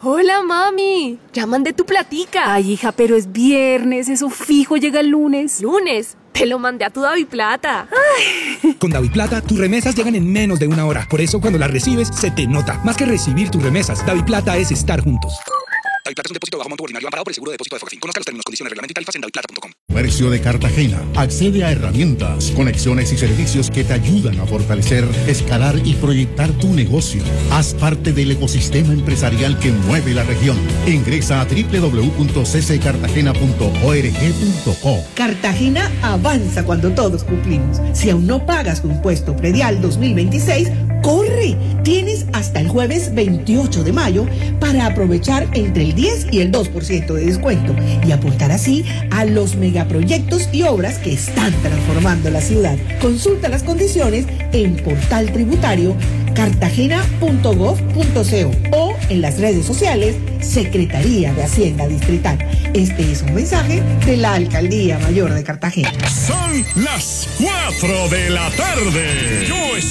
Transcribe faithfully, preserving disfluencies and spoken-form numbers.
Hola, mami. Ya mandé tu platica. Ay, hija, pero es viernes, eso fijo llega el lunes. ¿Lunes? Te lo mandé a tu DaviPlata. Ay. Con DaviPlata, tus remesas llegan en menos de una hora. Por eso, cuando las recibes, se te nota. Más que recibir tus remesas, DaviPlata es estar juntos. DaviPlata es un depósito de bajo monto ordinario amparado por el seguro de depósito de Focafin. Conozca los términos, condiciones, reglamento y tarifas en daviplata punto com. Comercio de Cartagena. Accede a herramientas, conexiones y servicios que te ayudan a fortalecer, escalar y proyectar tu negocio. Haz parte del ecosistema empresarial que mueve la región. Ingresa a doble u doble u doble u punto c c cartagena punto org punto co. Cartagena avanza cuando todos cumplimos. Si aún no pagas tu impuesto predial dos mil veintiséis, ¡corre! Tienes hasta el jueves veintiocho de mayo para aprovechar entre el diez y el dos por ciento de descuento y aportar así a los megaproyectos y obras que están transformando la ciudad. Consulta las condiciones en portal tributario cartagena punto gov punto co o en las redes sociales Secretaría de Hacienda Distrital. Este es un mensaje de la Alcaldía Mayor de Cartagena. Son las cuatro de la tarde. Yo